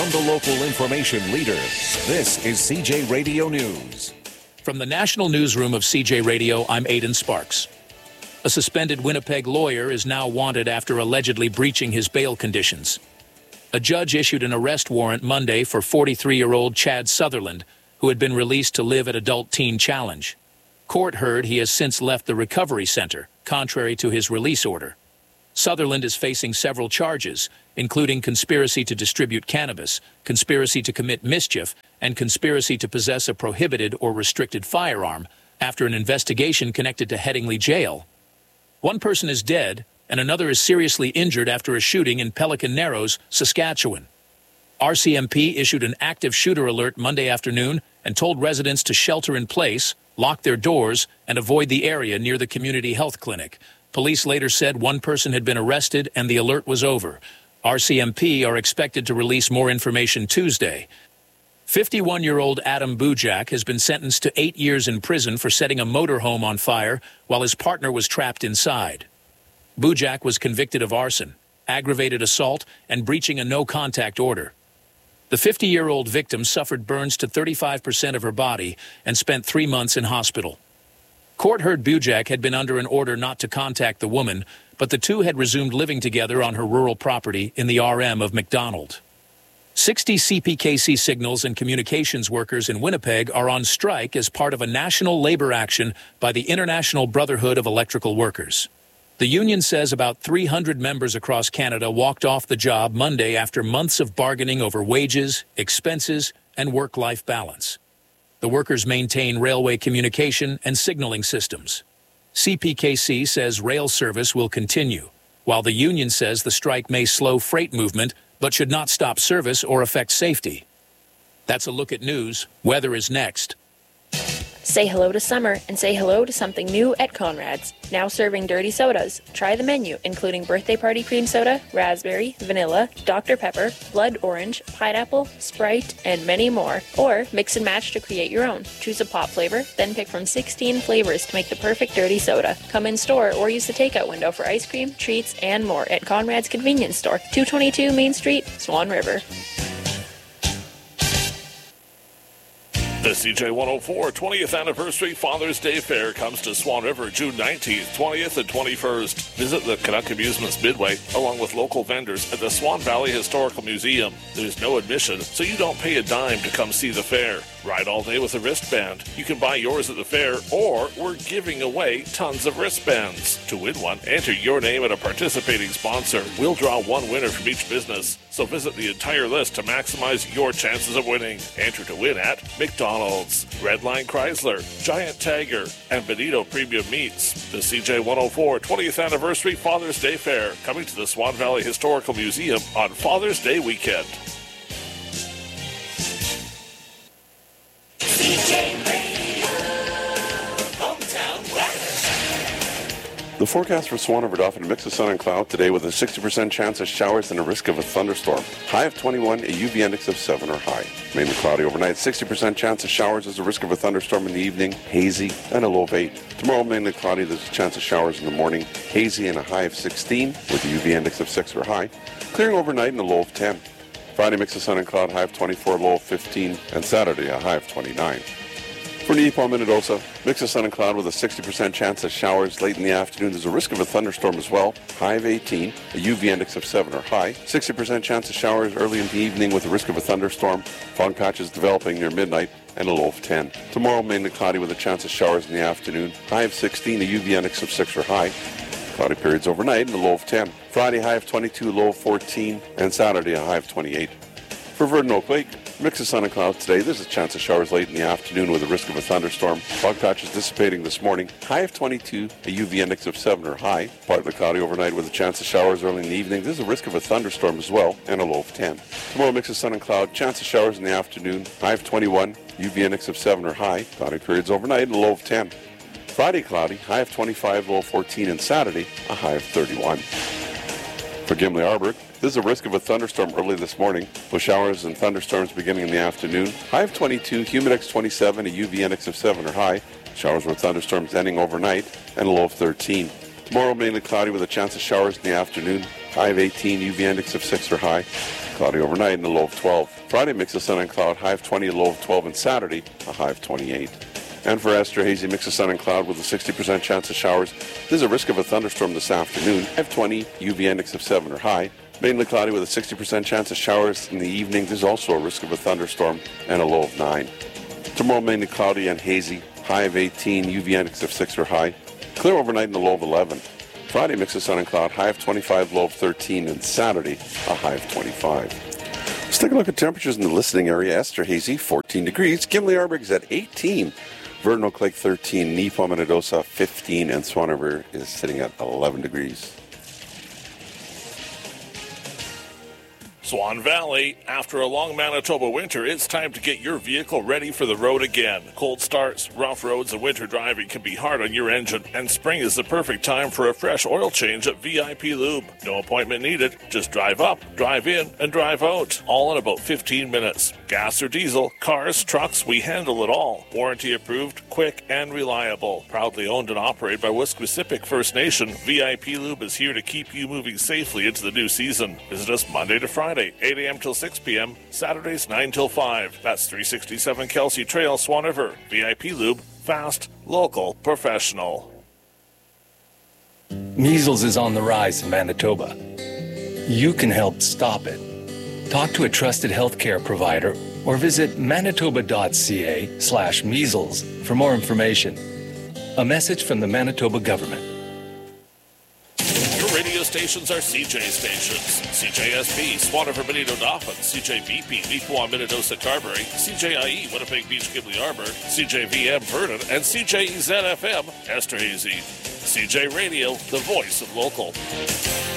from the local information leader, this is CJ Radio News. From the national newsroom of CJ Radio, I'm Aidan Sparks. A suspended Winnipeg lawyer is now wanted after allegedly breaching his bail conditions. A judge issued an arrest warrant Monday for 43-year-old Chad Sutherland, who had been released to live at Adult Teen Challenge. Court heard he has since left the recovery center, contrary to his release order. Sutherland is facing several charges, including conspiracy to distribute cannabis, conspiracy to commit mischief, and conspiracy to possess a prohibited or restricted firearm after an investigation connected to Headingley Jail. One person is dead, and another is seriously injured after a shooting in Pelican Narrows, Saskatchewan. RCMP issued an active shooter alert Monday afternoon and told residents to shelter in place, lock their doors, and avoid the area near the community health clinic. Police later said one person had been arrested and the alert was over. RCMP are expected to release more information Tuesday. 51-year-old Adam Bujak has been sentenced to 8 years in prison for setting a motorhome on fire while his partner was trapped inside. Bujak was convicted of arson, aggravated assault, and breaching a no-contact order. The 50-year-old victim suffered burns to 35% of her body and spent 3 months in hospital. Court heard Bujak had been under an order not to contact the woman, but the two had resumed living together on her rural property in the RM of McDonald. 60 CPKC signals and communications workers in Winnipeg are on strike as part of a national labor action by the International Brotherhood of Electrical Workers. The union says about 300 members across Canada walked off the job Monday after months of bargaining over wages, expenses, and work-life balance. The workers maintain railway communication and signaling systems. CPKC says rail service will continue, while the union says the strike may slow freight movement but should not stop service or affect safety. That's a look at news. Weather is next. Say hello to summer and say hello to something new at Conrad's. Now serving dirty sodas. Try the menu, including birthday party cream soda, raspberry, vanilla, Dr. Pepper, blood orange, pineapple, Sprite, and many more. Or mix and match to create your own. Choose a pop flavor, then pick from 16 flavors to make the perfect dirty soda. Come in store or use the takeout window for ice cream, treats, and more at Conrad's Convenience Store, 222 Main Street, Swan River. The CJ 104 20th Anniversary Father's Day Fair comes to Swan River June 19th, 20th, and 21st. Visit the Canuck Amusements Midway along with local vendors at the Swan Valley Historical Museum. There's no admission, so you don't pay a dime to come see the fair. Ride all day with a wristband. You can buy yours at the fair, or we're giving away tons of wristbands. To win one, enter your name and a participating sponsor. We'll draw one winner from each business, so visit the entire list to maximize your chances of winning. Enter to win at McDonald's, Redline Chrysler, Giant Tiger, and Benito Premium Meats. The CJ 104 20th Anniversary Father's Day Fair, coming to the Swan Valley Historical Museum on Father's Day weekend. The forecast for Swan River often a mix of sun and cloud today with a 60% chance of showers and a risk of a thunderstorm. High of 21, a UV index of 7 or high. Mainly cloudy overnight, 60% chance of showers as a risk of a thunderstorm in the evening, hazy, and a low of 8. Tomorrow mainly cloudy, there's a chance of showers in the morning, hazy and a high of 16 with a UV index of 6 or high. Clearing overnight and a low of 10. Friday mix of sun and cloud, high of 24, low of 15, and Saturday a high of 29. For Neepaw, Minnedosa, mix of sun and cloud with a 60% chance of showers late in the afternoon. There's a risk of a thunderstorm as well. High of 18, a UV index of 7 or high. 60% chance of showers early in the evening with a risk of a thunderstorm. Fog patches developing near midnight and a low of 10. Tomorrow, mainly cloudy with a chance of showers in the afternoon. High of 16, a UV index of 6 or high. Cloudy periods overnight and a low of 10. Friday, high of 22, low of 14, and Saturday, a high of 28. For Verdun Oak Lake, mix of sun and clouds today. There's a chance of showers late in the afternoon with a risk of a thunderstorm. Fog patches dissipating this morning. High of 22, a UV index of 7 or high. Partly cloudy overnight with a chance of showers early in the evening. There's a risk of a thunderstorm as well, and a low of 10. Tomorrow, mix of sun and cloud. Chance of showers in the afternoon. High of 21, UV index of 7 or high. Cloudy periods overnight and a low of 10. Friday, cloudy. High of 25, low of 14, and Saturday, a high of 31. For Gimli Arbor, there's a risk of a thunderstorm early this morning, with showers and thunderstorms beginning in the afternoon. High of 22, humidex 27, a UV index of 7 or high. Showers with thunderstorms ending overnight, and a low of 13. Tomorrow, mainly cloudy with a chance of showers in the afternoon. high of 18, UV index of 6 or high. Cloudy overnight and a low of 12. Friday, mix of sun and cloud, high of 20, a low of 12. And Saturday, a high of 28. And for Esterhazy, mix of sun and cloud with a 60% chance of showers. There's a risk of a thunderstorm this afternoon. High of 20, UV index of 7 or high. Mainly cloudy with a 60% chance of showers in the evening. There's also a risk of a thunderstorm and a low of 9. Tomorrow, mainly cloudy and hazy. High of 18, UV index of 6 or high. Clear overnight and a low of 11. Friday, mix of sun and cloud, high of 25, low of 13. And Saturday, a high of 25. Let's take a look at temperatures in the listening area. Esterhazy, 14 degrees. Gimli Arberg's at 18. Vernon Oak Lake, 13. Neepawa, Minnedosa, 15. And Swan River is sitting at 11 degrees. Swan Valley, after a long Manitoba winter, it's time to get your vehicle ready for the road again. Cold starts, rough roads, and winter driving can be hard on your engine, and spring is the perfect time for a fresh oil change at VIP Lube. No appointment needed. Just drive up, drive in, and drive out, all in about 15 minutes. Gas or diesel, cars, trucks, we handle it all. Warranty approved, quick, and reliable. Proudly owned and operated by Wesquisipic First Nation, VIP Lube is here to keep you moving safely into the new season. Visit us Monday to Friday, 8 a.m. till 6 p.m., Saturdays 9 till 5. That's 367 Kelsey Trail, Swan River. VIP Lube, fast, local, professional. Measles is on the rise in Manitoba. You can help stop it. Talk to a trusted healthcare provider or visit manitoba.ca/measles for more information. A message from the Manitoba government. Radio stations are CJ stations. CJSP, Swan River, Benito Dauphin, CJBP, Neepawa, Minnedosa, Carberry, CJIE, Winnipeg Beach, Gimli Arbor, CJVM, Vernon, and CJEZ-FM, Esterhazy. CJ Radio, the voice of local.